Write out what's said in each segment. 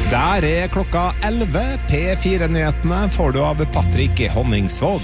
Der klokka 11. P4-nyhetene får du av Patrick Honningsvåg.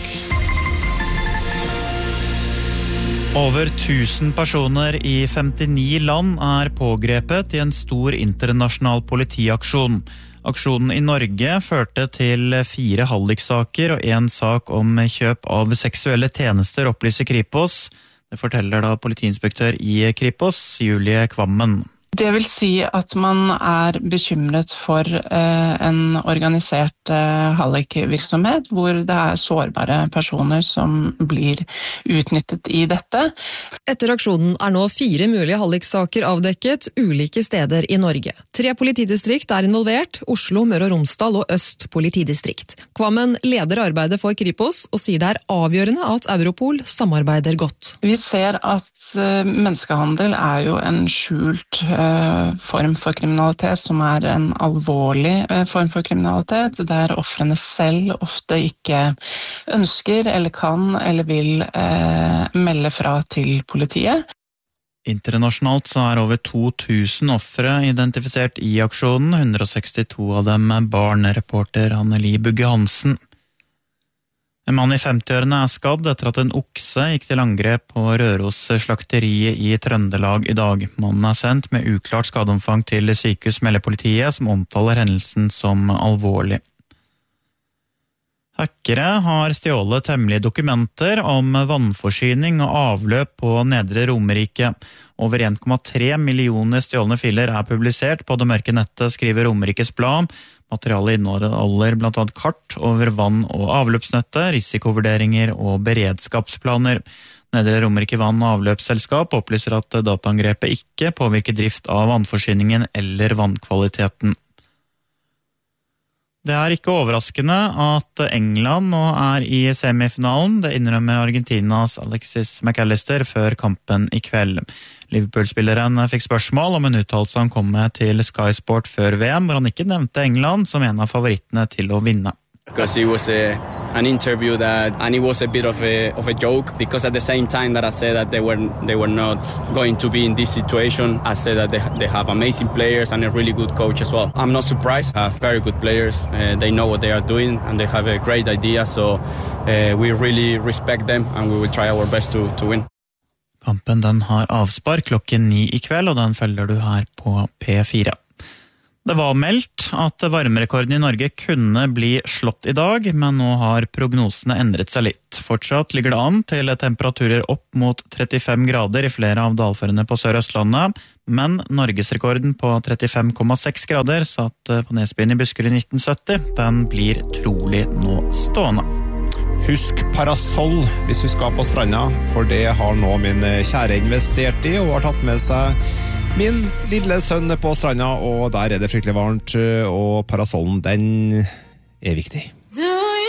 Over 1000 personer I 59 land pågrepet I en stor internasjonal politiaksjon. Aksjonen I Norge førte til 4 halliksaker og 1 sak om kjøp av seksuelle tjenester, opplyser Kripos. Det forteller da politiinspektør I Kripos, Julie Kvammen. Det vil si at man bekymret for en organisert hallikvirksomhet, hvor det sårbare personer som blir utnyttet I dette. Etter aksjonen nå 4 mulige halliksaker avdekket ulike steder I Norge. 3 politidistrikt involvert, Oslo, Møre og Romsdal og Øst politidistrikt. Kvammen leder arbeidet for Kripos og sier det avgjørende at Europol samarbeider godt. Vi ser at menneskehandel jo en skjult form for kriminalitet, som en alvorlig form for kriminalitet, der ofrene selv ofte ikke ønsker, eller kan, eller vil melde fra til politiet. Internasjonalt så over 2000 offre identifisert I aksjonen, 162 av dem barn, reporter Anneli Bugge Hansen. En mann I 50-årene skadd etter at en okse gikk til angrep på Røros slakteriet I Trøndelag I dag. Mannen sendt med uklart skadeomfang til sykehus, melder politiet, som omtaler hendelsen som alvorlig. Hackere har stjålet hemmelige dokumenter om vannforsyning og avløp på Nedre Romerike. Over 1,3 millioner stjålne filer publisert på det mørke nettet, skriver Romerikes Blad. Materialet inneholder blant annet kart over vann- og avløpsnettet, risikovurderinger og beredskapsplaner. Nedre Romerike vann- og avløpsselskap opplyser at dataangrepet ikke påvirker drift av vannforsyningen eller vannkvaliteten. Det ikke overraskende at England nå I semifinalen. Det innrømmer Argentinas Alexis McAllister før kampen I kveld. Liverpool-spilleren fikk spørsmål om en uttalelse han kom med til Sky Sport før VM, hvor han ikke nevnte England som en av favorittene til å vinne. Because it was an interview and it was a bit of a joke, because at the same time that I said that they were not going to be in this situation, I said that they have amazing players and a really good coach as well. I'm not surprised. I have very good players. They know what they are doing and they have a great idea, so we really respect them and we will try our best to win. Kampen den har avspark klokken 9 I kveld, og den følger du her på P4. Det var meldt at varmerekorden I Norge kunne bli slått I dag, men nå har prognosene endret seg litt. Fortsatt ligger det an til temperaturer opp mot 35 grader I flere av dalførene på Sør-Østlandet, men norgesrekorden på 35,6 grader satt på Nesbyen I Buskerud I 1970, den blir trolig nå stående. Husk parasoll hvis du skal på stranda, for det har nå min kjære investert I og har tatt med seg min lille sønn på stranda, og der det fryktelig varmt, og parasollen, den viktig.